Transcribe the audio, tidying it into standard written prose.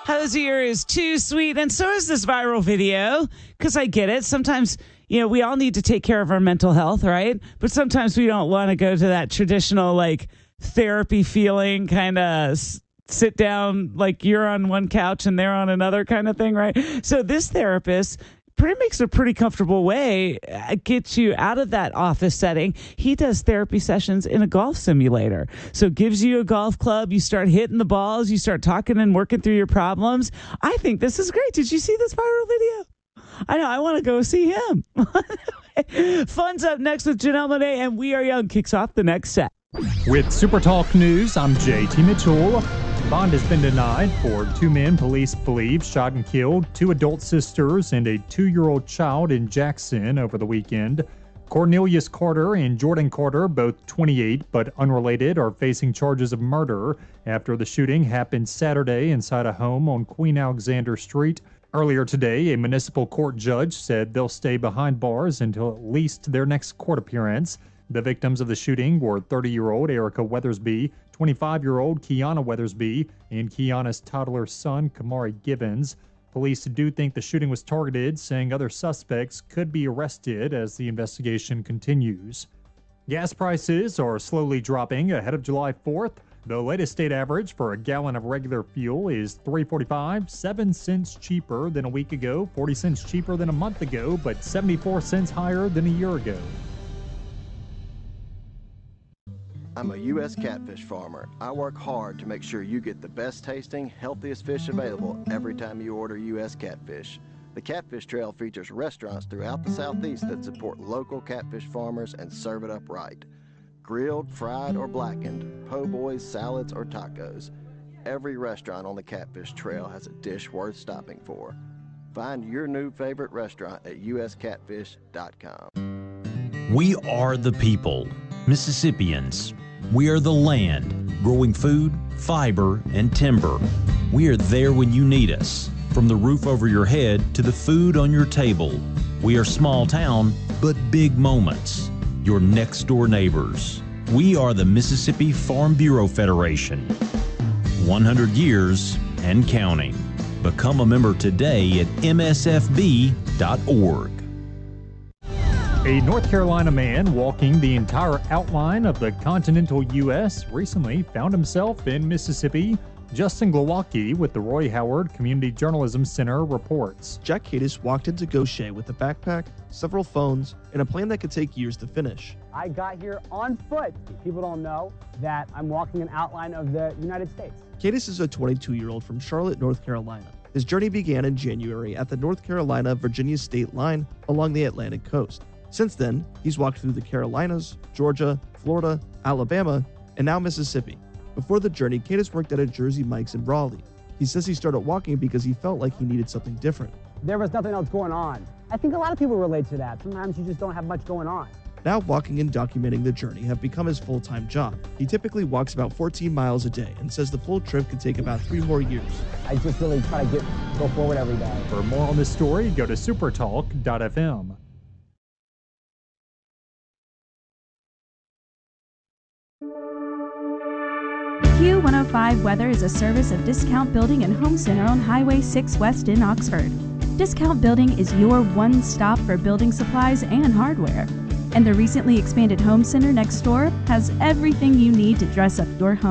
Hosier is too sweet, and so is this viral video, because I get it. Sometimes, we all need to take care of our mental health, right? But sometimes we don't want to go to that traditional, therapy feeling kind of sit down, like you're on one couch and they're on another kind of thing, right? So this therapist makes a pretty comfortable way, gets you out of that office setting. He does therapy sessions in a golf simulator. So gives you a golf club, you start hitting the balls, you start talking and working through your problems. I think this is great. Did you see this viral video? I know, I want to go see him. Fun's up next with Janelle Monáe, and We Are Young kicks off the next set. With Super Talk News, I'm JT Mitchell. Bond has been denied for two men police believe shot and killed two adult sisters and a 2-year-old child in Jackson over the weekend. Cornelius Carter and Jordan Carter, both 28 but unrelated, are facing charges of murder after the shooting happened Saturday inside a home on Queen Alexander Street. Earlier today, a municipal court judge said they'll stay behind bars until at least their next court appearance. The victims of the shooting were 30-year-old Erica Weathersby, 25-year-old Kiana Weathersby, and Kiana's toddler son, Kamari Gibbons. Police do think the shooting was targeted, saying other suspects could be arrested as the investigation continues. Gas prices are slowly dropping ahead of July 4th. The latest state average for a gallon of regular fuel is $3.45, 7 cents cheaper than a week ago, 40 cents cheaper than a month ago, but 74 cents higher than a year ago. I'm a U.S. catfish farmer. I work hard to make sure you get the best tasting, healthiest fish available every time you order U.S. catfish. The Catfish Trail features restaurants throughout the Southeast that support local catfish farmers and serve it up right. Grilled, fried, or blackened, po' boys, salads, or tacos. Every restaurant on the Catfish Trail has a dish worth stopping for. Find your new favorite restaurant at uscatfish.com. We are the people, Mississippians. We are the land, growing food, fiber, and timber. We are there when you need us, from the roof over your head to the food on your table. We are small town, but big moments. Your next door neighbors. We are the Mississippi Farm Bureau Federation. 100 years and counting. Become a member today at msfb.org. A North Carolina man walking the entire outline of the continental U.S. recently found himself in Mississippi. Justin Glowacki with the Roy Howard Community Journalism Center reports. Jack Cadis walked into Gaucher with a backpack, several phones, and a plan that could take years to finish. I got here on foot. People don't know that I'm walking an outline of the United States. Cadis is a 22-year-old from Charlotte, North Carolina. His journey began in January at the North Carolina-Virginia state line along the Atlantic coast. Since then, he's walked through the Carolinas, Georgia, Florida, Alabama, and now Mississippi. Before the journey, Cadis worked at a Jersey Mike's in Raleigh. He says he started walking because he felt like he needed something different. There was nothing else going on. I think a lot of people relate to that. Sometimes you just don't have much going on. Now walking and documenting the journey have become his full-time job. He typically walks about 14 miles a day and says the full trip could take about 3 more years. I just really try to go forward every day. For more on this story, go to supertalk.fm. Q105 Weather is a service of Discount Building and Home Center on Highway 6 West in Oxford. Discount Building is your one stop for building supplies and hardware. And the recently expanded Home Center next door has everything you need to dress up your home.